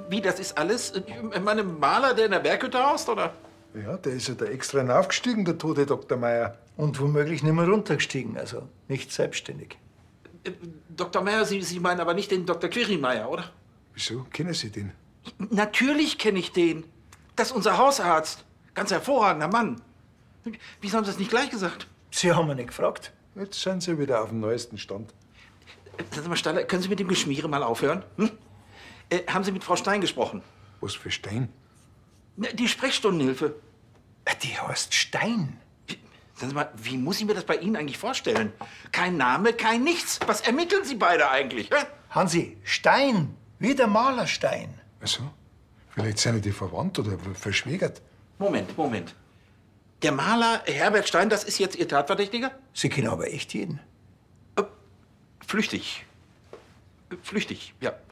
Wie, das ist alles? Mein Maler, der in der Berghütte haust, oder? Ja, der ist ja da extra hinaufgestiegen, der tote Dr. Meier. Und womöglich nicht mehr runtergestiegen, also nicht selbstständig. Dr. Meier, Sie meinen aber nicht den Dr. Quirimeier, oder? Wieso? Kennen Sie den? Natürlich kenne ich den. Das ist unser Hausarzt. Ganz hervorragender Mann. Wieso haben Sie das nicht gleich gesagt? Sie haben mich nicht gefragt. Jetzt sind Sie wieder auf dem neuesten Stand. Sagen Sie mal, Staller, können Sie mit dem Geschmiere mal aufhören? Hm? Haben Sie mit Frau Stein gesprochen? Was für Stein? Die Sprechstundenhilfe. Die heißt Stein. Sagen Sie mal, wie muss ich mir das bei Ihnen eigentlich vorstellen? Kein Name, kein Nichts. Was ermitteln Sie beide eigentlich? Hä? Hansi, Stein. Wie der Malerstein. Ach so? Vielleicht sind die verwandt oder verschwägert. Moment. Der Maler Herbert Stein, das ist jetzt Ihr Tatverdächtiger? Sie kennen aber echt jeden. Flüchtig. Flüchtig, ja.